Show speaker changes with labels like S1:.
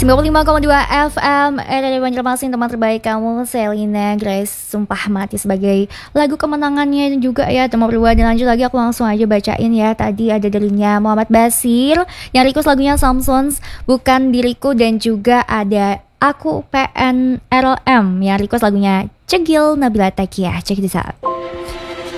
S1: 95,2 FM dari Banjarmasin, teman terbaik kamu Selina Grace Sumpah Mati sebagai lagu kemenangannya juga ya teman berdua. Dan lanjut lagi aku langsung aja bacain ya. Tadi ada darinya Muhammad Basir yang request lagunya Samsons Bukan Diriku, dan juga ada Aku PNRLM yang request lagunya Cegil Nabila Takia. Check this out.